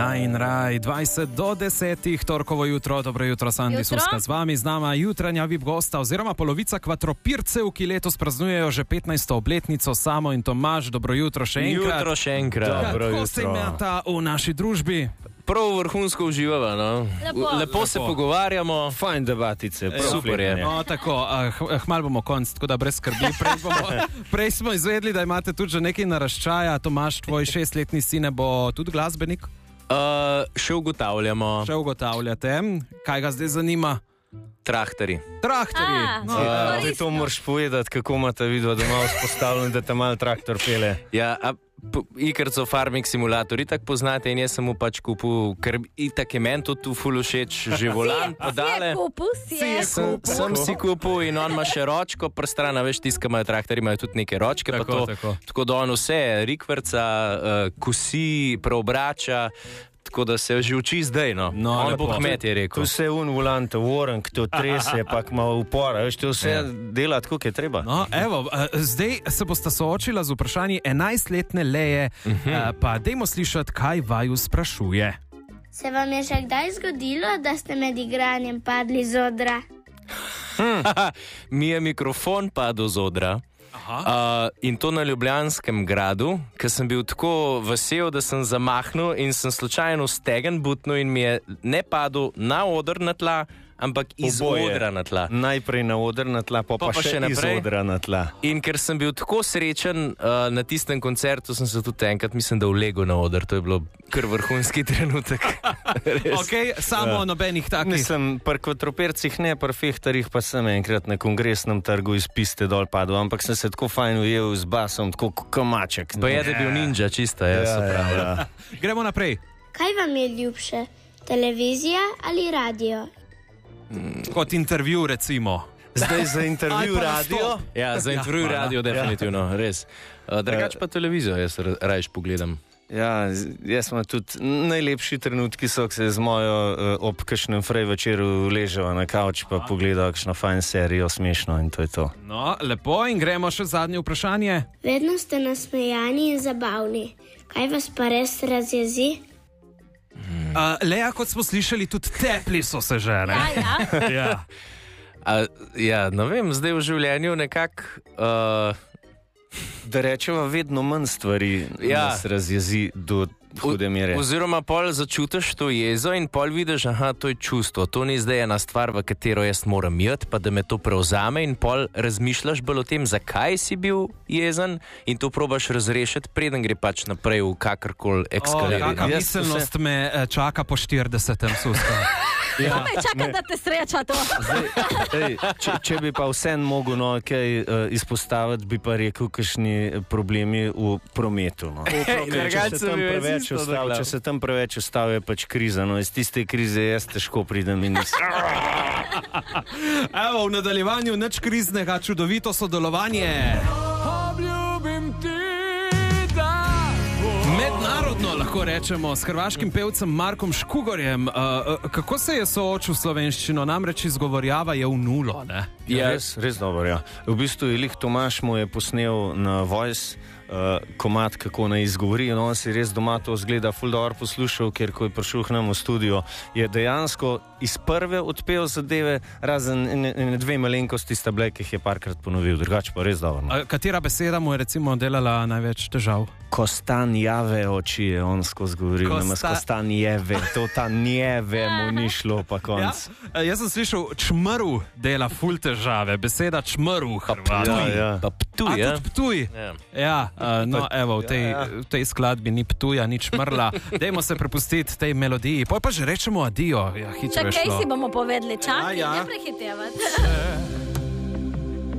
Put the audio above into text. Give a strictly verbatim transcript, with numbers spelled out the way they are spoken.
In raj, dvajset do desetih, torkovo jutro, dobro jutro, Sandi Suska z vami, z nama jutranja V I P gosta oziroma polovica kvadropircev, ki letos praznujejo že petnajsto obletnico, Samo in Tomaž, dobro jutro še enkrat. Jutro še enkrat. Kako se imata v naši družbi? Prav vrhunsko uživava, no? Lepo, Lepo, Lepo se pogovarjamo. Fajn debatice, super je. No, tako, hmal bomo konc, tako da brez skrbi. Prej, bomo, prej smo izvedli, da imate tudi že nekaj naraščaja. Tomaž, tvoj šestletni sine bo tudi glasbenik? Uh, še ugotavljamo. Še ugotavljate. Kaj ga zdaj zanima? Traktori. Traktori. A, no, ja, ti to moraš povedati, kako imate vidva doma vzpostavljeno, da te malo traktor pele. Ja, a ikrco Farming Simulator itak poznate in jaz sem mu pač kupil, ker itak je meni to tu ful všeč, že volan podale. Si je kupil, si je sem, kupil. Sem si kupil in on ima še ročko prstrana, veš, tiskamajo traktori, imajo tudi neke ročke, tako, pa to, tako. Tako da on vse, rikvrca, uh, kosi, preobrača, tako da se že uči zdaj, no. No, on bo kmet, je rekel. To vse un volan, to voren, to trese, pa ima upora, veš, to vse ja. Dela tako, kot je treba. No, evo, zdaj se bosta soočila z vprašanji enajstletne Leje, uh-huh. pa dajmo slišati, kaj vaju sprašuje. Se vam je še kdaj zgodilo, da ste med igranjem padli z odra? Hmm. Mi je mikrofon padel z odra. Uh, in to na Ljubljanskem gradu, ker sem bil tako vesel, da sem zamahnil in sem slučajno stegen butnil in mi je ne padel na oder na tla, ampak iz Oboje. Odra na tla. Najprej na oder na tla, pa, pa, pa še, še iz odra na tla. In ker sem bil tako srečen uh, na tistem koncertu, sem se tudi enkrat, mislim, da vlegel na oder. To je bilo kar vrhunski trenutek. Ok, samo ja. Nobenih takih. Mislim, pri kvadropircih ne, pri fehtarjih pa sem enkrat na Kongresnem trgu iz piste dol padel, ampak sem se tako fajn ujel z basom, tako kamaček. Pa je, da bil ninja, čista, ja, ja, ja, ja. Gremo naprej. Kaj vam je ljubše, televizija ali radio? Kot intervju, recimo. Zdaj za intervju radio? Ja, za intervju ja, radio, definitivno, ja. Res. Uh, drugač pa televizijo, jaz rajš pogledam. Ja, jaz imam tudi najlepši trenutki so, ko se z mojo uh, ob kakšnem frej večeru ležava na kavč, pa pogledava kakšno fajn serijo, smešno in to je to. No, lepo, in gremo še zadnje vprašanje. Vedno ste nasmejani in zabavni. Kaj vas pa res razjezi? Uh, Leja, kot smo slišali, tudi tepli so se že, ne? Ja, ja. ja. A, ja, ne vem, zdaj v življenju nekako... Uh, da rečeva vedno manj stvari, ja. Nas razjezi do hude mere. Oziroma pol začutiš to jezo in pol vidiš, aha, to je čustvo, to ni zdaj ena stvar, v katero jaz moram jeti, pa da me to prevzame in pol razmišljaš bolj o tem, zakaj si bil jezen in to probaš razrešiti, preden gre pač naprej v kakorkoli ekskalirat. Oh, kaka miselnost vse... me čaka po štiridesetem Suska. Ja. Čakaj, da te sreča to. Zdaj, ej, če, če bi pa vsem mogel no, kaj uh, izpostaviti, bi pa rekel, kakšni problemi v prometu. No. V prometu. Če, se preveč ustav, če se tam preveč ustavi, je pač kriza. No. Iz tiste krize jaz težko pridem in nisem. Evo, v nadaljevanju nič kriznega, čudovito sodelovanje. Obljubim ti. Mednarodno lahko rečemo s hrvaškim pevcem Markom Škugorjem. Uh, kako se je soočil slovenščino? Namreč izgovorjava je v nulo, ne? Ja, res, res dobro, ja. V bistvu je Lih Tomaž mu je posnel na Voice uh, komad, kako naj izgovori. In on si res doma to zgleda ful dobro poslušal, ker ko je prišel k nam v studio, je dejansko iz prve odpel zadeve, razen ene, ene dve malenkosti sta bile, ki jih je parkrat ponovil. Drugače pa res dobro. No. Katera beseda mu je recimo delala največ težav? Kostanjave oči je on skozi govoril, Kosta... kostanjeve, to ta njeve mu ni šlo pa konc. Ja? Jaz sem slišal čmrv dela ful težave, beseda čmrv Hrvat. Ja, ja. Pa ptuj, ja. Ptuj. Ja, ja uh, no evo, v tej, ja, ja. v tej skladbi ni ptuja, ni čmrla. Dajmo se prepustiti tej melodiji, poj pa že rečemo adijo. Ja, hitro je šlo. Čakaj si bomo povedali, čakaj, ja, ja. ne prehitevati.